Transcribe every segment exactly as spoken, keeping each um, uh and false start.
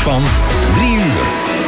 van drie uur.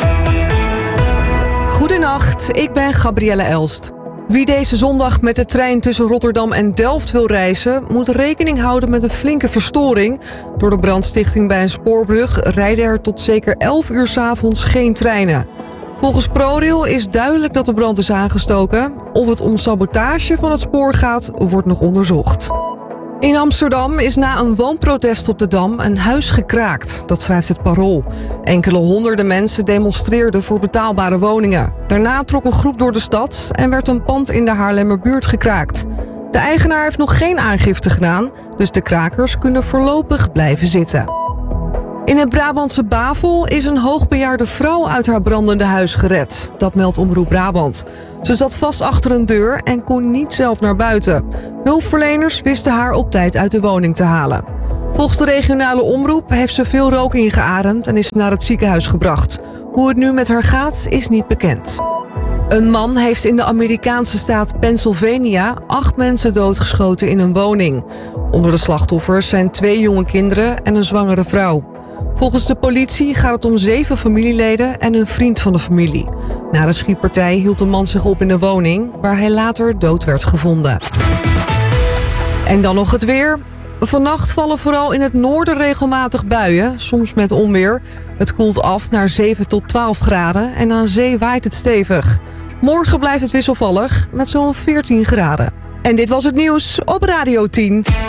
Goedenacht, ik ben Gabrielle Elst. Wie deze zondag met de trein tussen Rotterdam en Delft wil reizen, moet rekening houden met een flinke verstoring. Door de brandstichting bij een spoorbrug rijden er tot zeker elf uur 's avonds geen treinen. Volgens ProRail is duidelijk dat de brand is aangestoken. Of het om sabotage van het spoor gaat, wordt nog onderzocht. In Amsterdam is na een woonprotest op de Dam een huis gekraakt. Dat schrijft het Parool. Enkele honderden mensen demonstreerden voor betaalbare woningen. Daarna trok een groep door de stad en werd een pand in de Haarlemmerbuurt gekraakt. De eigenaar heeft nog geen aangifte gedaan, dus de krakers kunnen voorlopig blijven zitten. In het Brabantse Bavel is een hoogbejaarde vrouw uit haar brandende huis gered. Dat meldt Omroep Brabant. Ze zat vast achter een deur en kon niet zelf naar buiten. Hulpverleners wisten haar op tijd uit de woning te halen. Volgens de regionale omroep heeft ze veel rook ingeademd en is ze naar het ziekenhuis gebracht. Hoe het nu met haar gaat, is niet bekend. Een man heeft in de Amerikaanse staat Pennsylvania acht mensen doodgeschoten in een woning. Onder de slachtoffers zijn twee jonge kinderen en een zwangere vrouw. Volgens de politie gaat het om zeven familieleden en een vriend van de familie. Na de schietpartij hield de man zich op in de woning, waar hij later dood werd gevonden. En dan nog het weer. Vannacht vallen vooral in het noorden regelmatig buien, soms met onweer. Het koelt af naar zeven tot twaalf graden en aan zee waait het stevig. Morgen blijft het wisselvallig met zo'n veertien graden. En dit was het nieuws op Radio tien.